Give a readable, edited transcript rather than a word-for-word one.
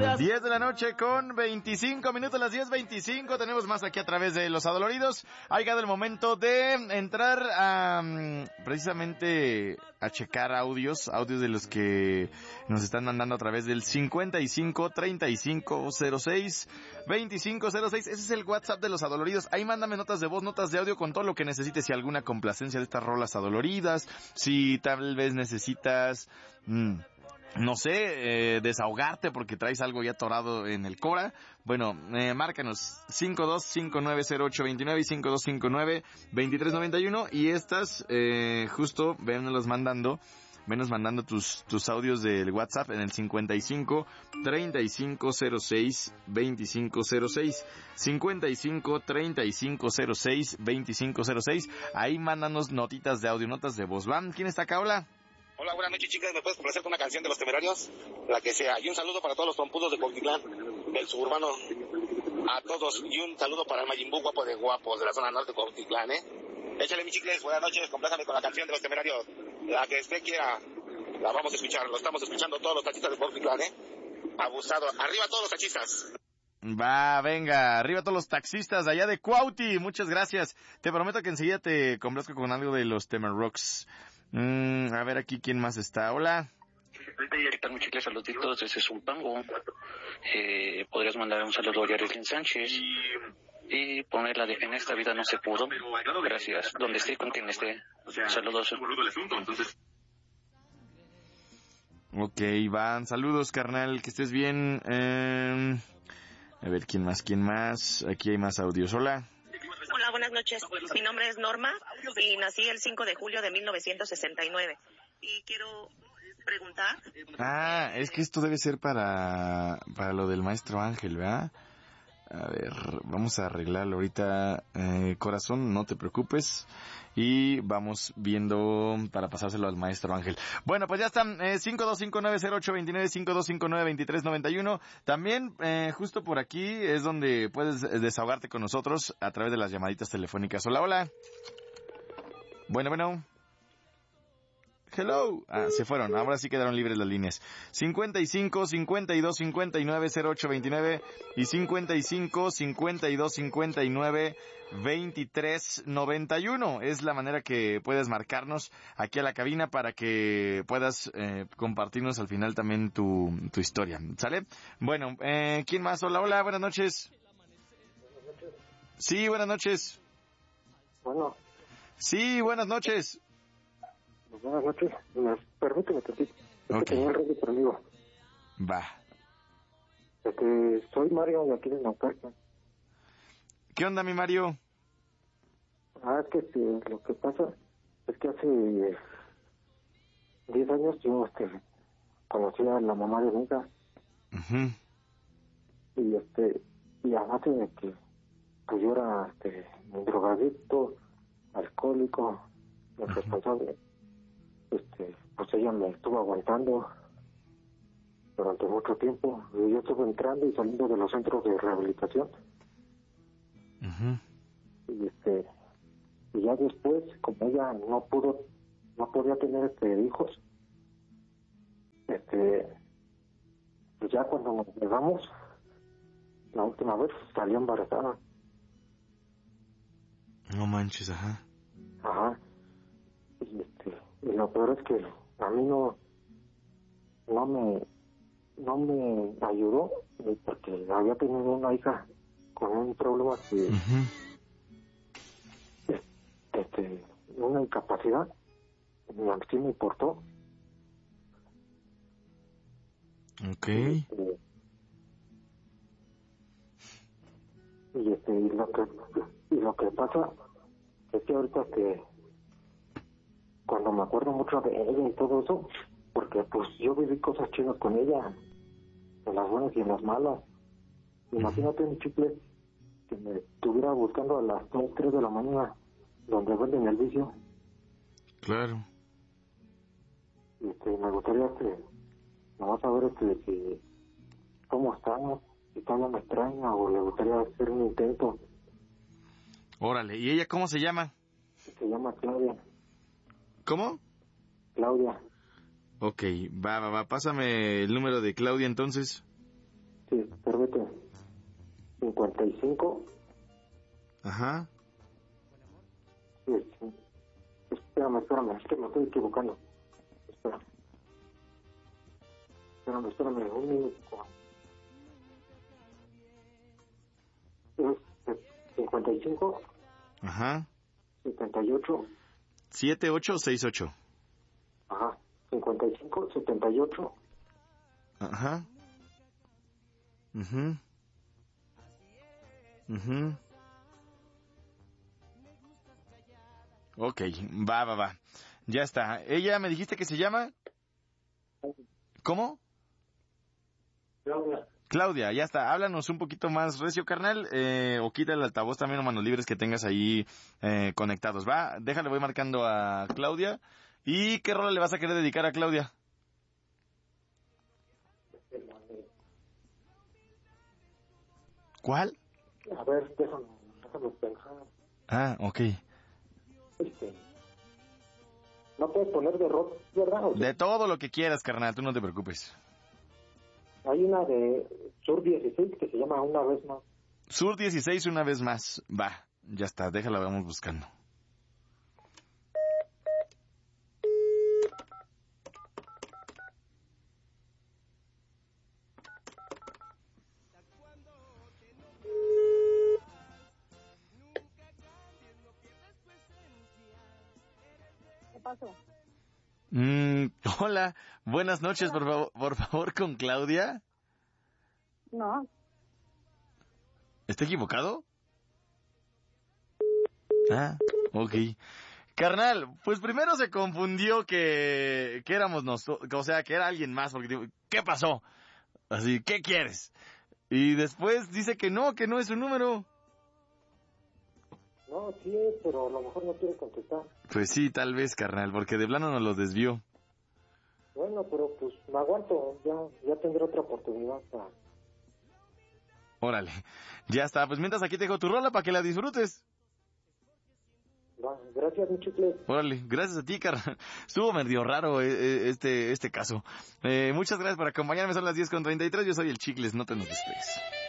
10 de la noche con 25 minutos, las 10:25. Tenemos más aquí a través de Los Adoloridos. Ha llegado el momento de entrar a precisamente a checar audios de los que nos están mandando a través del 55-3506-2506. Ese es el WhatsApp de Los Adoloridos. Ahí mándame notas de voz, notas de audio con todo lo que necesites. Si alguna complacencia de estas rolas adoloridas, si tal vez necesitas... no sé, desahogarte porque traes algo ya atorado en el Cora. Bueno, márcanos 52590829 y 5259-2391 y estas, justo, venos mandando tus audios del WhatsApp en el 55-3506-2506, 55-3506-2506. Ahí mándanos notitas de audio, notas de voz. ¿Van? ¿Quién está acá? Hola. Hola, buenas noches, chicas. ¿Me puedes complacer con una canción de Los Temerarios? La que sea. Y un saludo para todos los trompudos de Cuautitlán, del suburbano. A todos. Y un saludo para el Mayimbu guapo de guapos de la zona norte de Cuautitlán, Échale, mi chicles. Buenas noches. Complázame con la canción de Los Temerarios. La que usted quiera. La vamos a escuchar. Lo estamos escuchando todos los taxistas de Cuautitlán, Abusado. Arriba todos los taxistas. Va, venga, arriba todos los taxistas de allá de Cuauti, muchas gracias. Te prometo que enseguida te complazco con algo de los Temerrocks. A ver aquí quién más está. Hola. ¿Qué tal, muchachos? Saluditos desde Zumpango. Podrías mandar un saludo a Yaretlin Sánchez y poner la de En esta vida no se pudo. Gracias. Donde esté, con quien esté. Saludos. Ok, Iván, saludos, carnal, que estés bien. A ver, ¿quién más? Aquí hay más audios. Hola. Hola, buenas noches. Mi nombre es Norma y nací el 5 de julio de 1969. Y quiero preguntar... es que esto debe ser para lo del maestro Ángel, ¿verdad? A ver, vamos a arreglarlo ahorita. Corazón, no te preocupes. Y vamos viendo para pasárselo al maestro Ángel. Bueno, pues ya están, 52590829, 5259-2391. También, justo por aquí es donde puedes desahogarte con nosotros a través de las llamaditas telefónicas. Hola, hola. Bueno. Hello. Se fueron. Ahora sí quedaron libres las líneas. 55-52-59-0829 y 55-52-59-2391. Es la manera que puedes marcarnos aquí a la cabina para que puedas compartirnos al final también tu historia. ¿Sale? Bueno, ¿quién más? Hola, buenas noches. Sí, buenas noches. Bueno. Sí, buenas noches. Buenas noches. Permíteme tantito. Okay. Tenía el radio conmigo. Va. Soy Mario de aquí de Naucalpan. ¿Qué onda, mi Mario? Es que lo que pasa es que hace 10 años yo conocí a la mamá de mi hija. Uh-huh. Y además de que pues yo era drogadicto, alcohólico, irresponsable. Pues ella me estuvo aguantando durante mucho tiempo. Yo estuve entrando y saliendo de los centros de rehabilitación. Uh-huh. Y ya después, como ella no podía tener hijos, pues ya cuando nos llegamos, la última vez salió embarazada. No manches, ajá. Ajá. Y lo peor es que a mí no me ayudó porque había tenido una hija con un problema que Uh-huh. una incapacidad, sí me importó. Okay. Y lo que pasa es que ahorita cuando me acuerdo mucho de ella y todo eso, porque pues yo viví cosas chidas con ella, en las buenas y en las malas. Imagínate un chicle que me estuviera buscando a las 2, 3 de la mañana, donde venden el vicio. Claro. Y me gustaría nomás saber cómo estamos, si todavía me extraña o le gustaría hacer un intento. Órale, ¿y ella cómo se llama? Se llama Claudia. ¿Cómo? Claudia. Ok, va, pásame el número de Claudia entonces. Sí, permíteme. 55. Ajá. Sí, sí. Espérame, es que me estoy equivocando. Espérame, un minuto. Es 55. Ajá. 78. 7868. Ajá. 55, 78. Ajá. Mhm. Mhm. Ok, va. Ya está. ¿Ella me dijiste que se llama? ¿Cómo? Claudia, ya está. Háblanos un poquito más recio, carnal, o quita el altavoz también o manos libres que tengas ahí conectados, ¿va? Déjale, voy marcando a Claudia. ¿Y qué rola le vas a querer dedicar a Claudia? ¿Cuál? A ver, déjame pensar. Ah, ok. No puedes poner de rock, ¿verdad? O sea, De todo lo que quieras, carnal, tú no te preocupes. hay una de Sur 16 que se llama Una vez más. Sur 16 una vez más. Va, ya está, déjala, vamos buscando. ¿Qué pasó? Hola, buenas noches, por favor, con Claudia. No, ¿Está equivocado? Ah, ok. Carnal, pues primero se confundió que éramos nosotros, o sea, que era alguien más, porque digo, ¿qué pasó? Así, ¿qué quieres? Y después dice que no es su número. No, sí es, pero a lo mejor no quiere contestar. Pues sí, tal vez, carnal, porque de plano nos lo desvió. Bueno, pero pues me aguanto, ya tendré otra oportunidad para... Órale, ya está, pues mientras aquí te dejo tu rola para que la disfrutes. Va, gracias, mi chicle. Órale, gracias a ti, carnal. Estuvo medio raro este caso. Muchas gracias por acompañarme, son las 10:33, yo soy el Chicles, no te nos despegues.